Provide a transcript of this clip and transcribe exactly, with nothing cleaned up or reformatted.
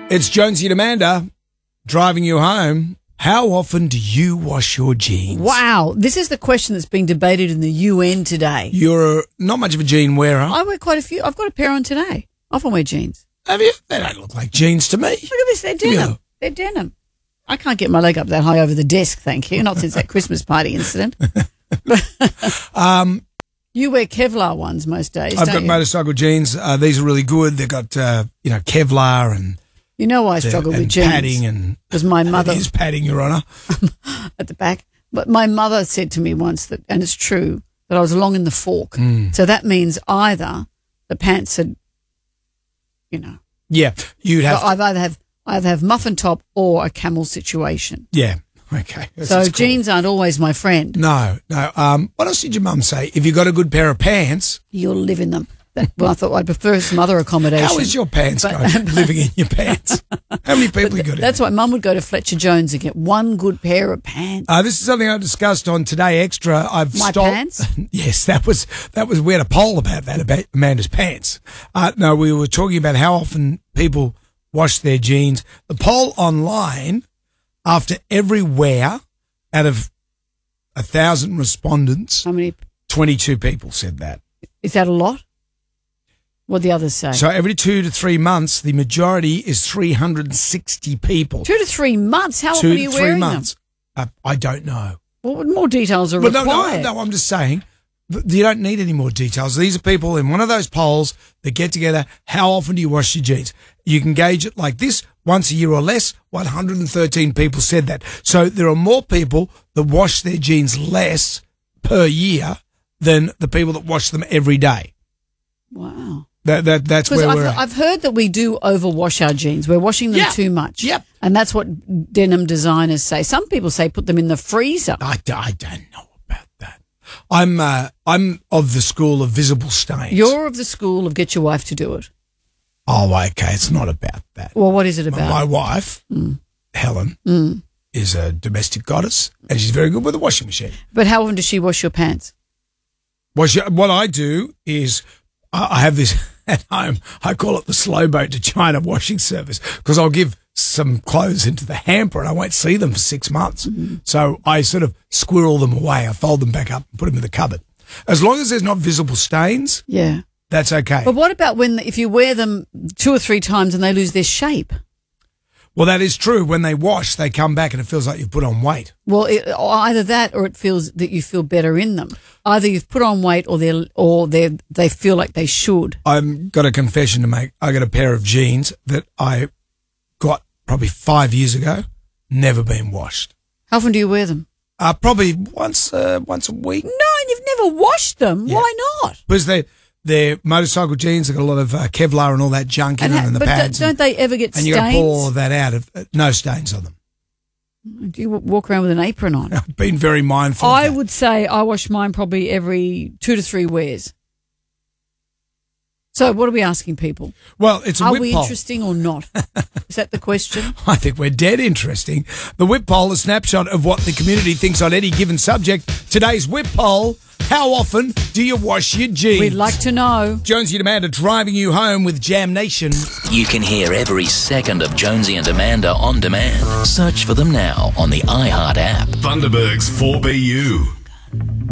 It's Jonesy and Amanda driving you home. How often do you wash your jeans? Wow, this is the question that's being debated in the U N today. You're not much of a jean wearer. I wear quite a few. I've got a pair on today. I often wear jeans. Have you? They don't look like jeans to me. Look at this, they're denim. Yeah. They're denim. I can't get my leg up that high over the desk, thank you. Not since that Christmas party incident. um, you wear Kevlar ones most days, I've don't got you? motorcycle jeans. Uh, these are really good. They've got, uh, you know, Kevlar and... You know why I struggle and with jeans? padding and... Because my mother... It is padding, Your Honour. at the back. But my mother said to me once that, and it's true, that I was long in the fork. Mm. So that means either the pants had, you know... Yeah, you'd have... I either have, I either have muffin top or a camel situation. Yeah, okay. That's So just cool. jeans aren't always my friend. No, no. Um, what else did your mum say? If you got a good pair of pants... You'll live in them. That, well, I thought I'd prefer some other accommodation. How is your pants But- going? Living in your pants. How many people you got in? That's why Mum would go to Fletcher Jones and get one good pair of pants. Uh, this is something I discussed on Today Extra. I've My stole- pants? Yes, that was that was we had a poll about that about Amanda's pants. Uh, no, we were talking about how often people wash their jeans. The poll online, after every wear, out of a thousand respondents, How many? twenty-two people said that. Is that a lot? What the others say? So every two to three months, the majority is three hundred sixty people. Two to three months. How two often are to you three wearing months. Uh, I don't know. them? Well, more details are But no, no, required. no, I'm just saying, th- you don't need any more details. These are people in one of those polls that get together. How often do you wash your jeans? You can gauge it like this, once a year or less. one hundred thirteen people said that. So there are more people that wash their jeans less per year than the people that wash them every day. Wow. That, that That's Because where I've, we're at. I've heard that we do overwash our jeans. We're washing them Yeah. too much. Yep. And that's what denim designers say. Some people say put them in the freezer. I, d- I don't know about that. I'm uh, I'm of the school of visible stains. You're of the school of get your wife to do it. Oh, okay. It's not about that. Well, what is it My about? wife, Helen, is a domestic goddess, and she's very good with a washing machine. But how often does she wash your pants? Well, she, what I do is I, I have this at home. I call it the slow boat to China washing service because I'll give some clothes into the hamper and I won't see them for six months. So I sort of squirrel them away. I fold them back up and put them in the cupboard. As long as there's not visible stains, Yeah. that's okay. But what about when if you wear them two or three times and they lose their shape? Well, that is true. When they wash, they come back and it feels like you've put on weight. Well, it, either that or it feels that you feel better in them. Either you've put on weight or they or they they feel like they should. I've got a confession to make. I got a pair of jeans that I got probably five years ago, never been washed. How often do you wear them? Uh, probably once uh, once a week. No, you've never washed them. Yeah. Why not? Because they're, they're motorcycle jeans. They've got a lot of uh, Kevlar and all that junk in And them ha- and the but pads. don't and, they ever get and you got to stains? pull all of that out. Of uh, No stains on them. Do you walk around with an apron on? I've been very mindful I of that. would say I wash mine probably every two to three wears. So what are we asking people? Well, it's a Are whip we poll. interesting or not? Is that the question? I think we're dead interesting. The whip poll, a snapshot of what the community thinks on any given subject. Today's whip poll, how often do you wash your jeans? We'd like to know. Jonesy and Amanda driving you home with Jam Nation. You can hear every second of Jonesy and Amanda on demand. Search for them now on the iHeart app. Thunderberg's four B U.